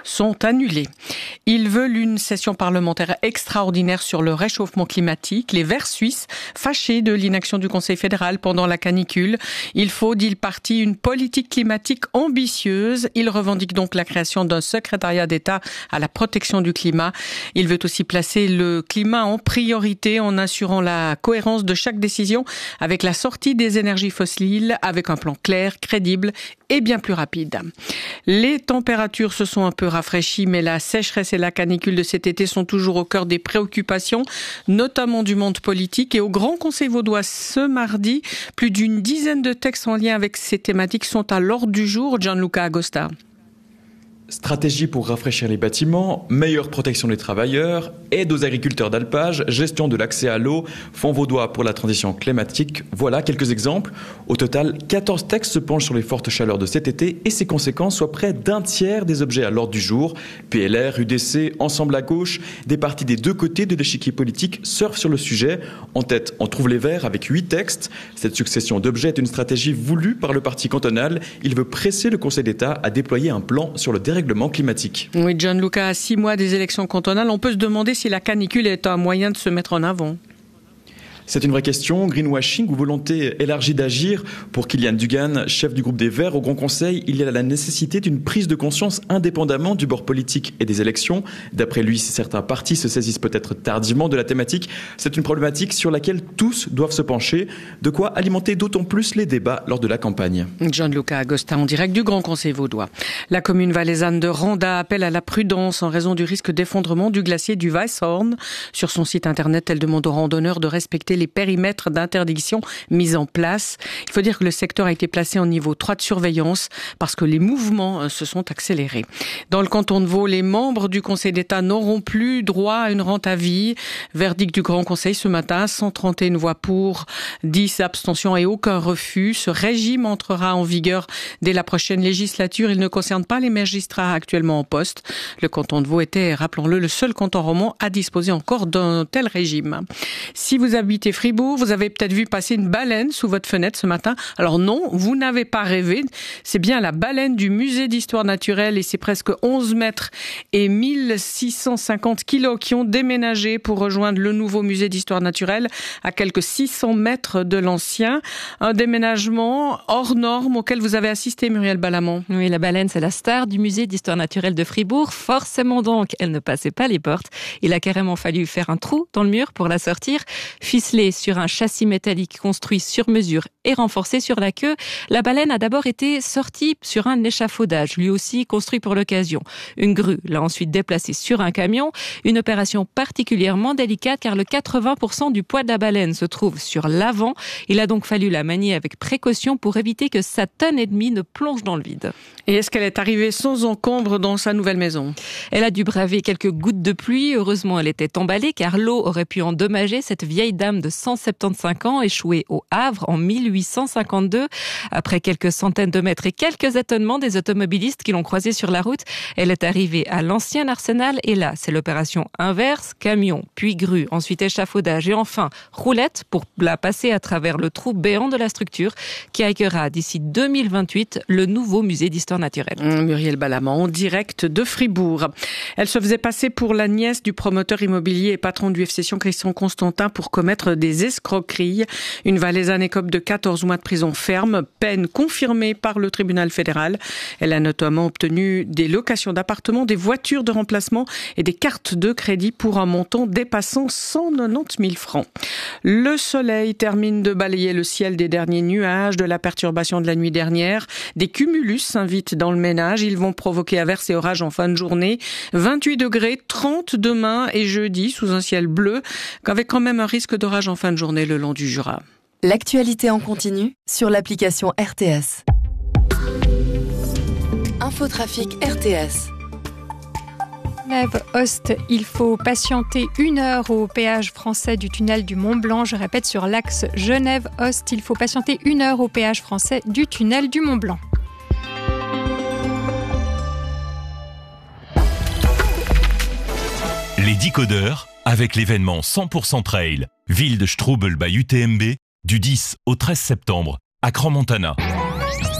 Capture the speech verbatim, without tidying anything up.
sont annulés. Ils veulent une session parlementaire extraordinaire sur le réchauffement climatique. Les Verts suisses, fâchés de l'inaction du Conseil fédéral pendant la canicule. Il faut, dit le parti, une politique climatique ambitieuse. Il revendique donc la création d'un secrétariat d'État à la protection du climat. Il veut aussi placer le climat en priorité en assurant la cohérence de chaque décision avec la sortie des énergies fossiles, avec un plan clair, crédible et bien plus rapide. Les températures se sont un peu rafraîchies, mais la sécheresse et la canicule de cet été sont toujours au cœur des préoccupations, notamment du monde politique. Et au Grand Conseil vaudois ce mardi, plus d'une dizaine de textes en lien avec ces thématiques sont à l'ordre du jour. Gianluca Agosta. Stratégie pour rafraîchir les bâtiments, meilleure protection des travailleurs, aide aux agriculteurs d'alpage, gestion de l'accès à l'eau, Fonds vaudois pour la transition climatique. Voilà quelques exemples. Au total, quatorze textes se penchent sur les fortes chaleurs de cet été et ses conséquences, soit près d'un tiers des objets à l'ordre du jour. P L R, U D C, Ensemble à gauche, des partis des deux côtés de l'échiquier politique surfent sur le sujet. En tête, on trouve les Verts avec huit textes. Cette succession d'objets est une stratégie voulue par le parti cantonal. Il veut presser le Conseil d'État à déployer un plan sur le dérèglement climatique. Oui, Gianluca, à six mois des élections cantonales, on peut se demander si la canicule est un moyen de se mettre en avant. C'est une vraie question. Greenwashing ou volonté élargie d'agir? Pour Kylian Dugan, chef du groupe des Verts au Grand Conseil, il y a la nécessité d'une prise de conscience indépendamment du bord politique et des élections. D'après lui, si certains partis se saisissent peut-être tardivement de la thématique, c'est une problématique sur laquelle tous doivent se pencher. De quoi alimenter d'autant plus les débats lors de la campagne. Gianluca Agosta en direct du Grand Conseil vaudois. La commune valaisanne de Randa appelle à la prudence en raison du risque d'effondrement du glacier du Weisshorn. Sur son site internet, elle demande aux randonneurs de respecter les périmètres d'interdiction mis en place. Il faut dire que le secteur a été placé en niveau trois de surveillance parce que les mouvements se sont accélérés. Dans le canton de Vaud, les membres du Conseil d'État n'auront plus droit à une rente à vie. Verdict du Grand Conseil ce matin, cent trente et une voix pour, dix abstentions et aucun refus. Ce régime entrera en vigueur dès la prochaine législature. Il ne concerne pas les magistrats actuellement en poste. Le canton de Vaud était, rappelons-le, le seul canton romand à disposer encore d'un tel régime. Si vous habitez Fribourg, vous avez peut-être vu passer une baleine sous votre fenêtre ce matin. Alors non, vous n'avez pas rêvé. C'est bien la baleine du musée d'histoire naturelle et c'est presque onze mètres et mille six cent cinquante kilos qui ont déménagé pour rejoindre le nouveau musée d'histoire naturelle à quelques six cents mètres de l'ancien. Un déménagement hors norme auquel vous avez assisté, Muriel Balamant. Oui, la baleine, c'est la star du musée d'histoire naturelle de Fribourg. Forcément donc, elle ne passait pas les portes. Il a carrément fallu faire un trou dans le mur pour la sortir. Ficelée sur un châssis métallique construit sur mesure et renforcé sur la queue, la baleine a d'abord été sortie sur un échafaudage, lui aussi construit pour l'occasion. Une grue l'a ensuite déplacée sur un camion, une opération particulièrement délicate car le quatre-vingts pour cent du poids de la baleine se trouve sur l'avant. Il a donc fallu la manier avec précaution pour éviter que sa tonne et demie ne plonge dans le vide. Et est-ce qu'elle est arrivée sans encombre dans sa nouvelle maison? Elle a dû braver quelques gouttes de pluie. Heureusement, elle était emballée car l'eau aurait pu endommager cette vieille dame de cent soixante-quinze ans échouée au Havre en mille huit cent cinquante-deux. Après quelques centaines de mètres et quelques étonnements des automobilistes qui l'ont croisée sur la route, elle est arrivée à l'ancien arsenal et là, c'est l'opération inverse, camion, puis grue, ensuite échafaudage et enfin roulette pour la passer à travers le trou béant de la structure qui accueillera d'ici deux mille vingt-huit le nouveau musée d'histoire naturelle. Muriel Balamant, en direct de Fribourg. Elle se faisait passer pour la nièce du promoteur immobilier et patron du F C Sion Christian Constantin pour commettre des escroqueries. Une valaisanne écope de quatorze mois de prison ferme, peine confirmée par le tribunal fédéral. Elle a notamment obtenu des locations d'appartements, des voitures de remplacement et des cartes de crédit pour un montant dépassant cent quatre-vingt-dix mille francs. Le soleil termine de balayer le ciel des derniers nuages de la perturbation de la nuit dernière. Des cumulus s'invitent dans le ménage. Ils vont provoquer averses et orages en fin de journée. vingt-huit degrés, trente demain et jeudi sous un ciel bleu, avec quand même un risque d'orage en fin de journée le long du Jura. L'actualité en continu sur l'application R T S. Infotrafic R T S. Genève-Ost, il faut patienter une heure au péage français du tunnel du Mont-Blanc. Je répète, sur l'axe Genève-Ost, il faut patienter une heure au péage français du tunnel du Mont-Blanc. Les décodeurs, avec l'événement cent pour cent Trail, ville de Strubel by U T M B, du dix au treize septembre, à Crans-Montana.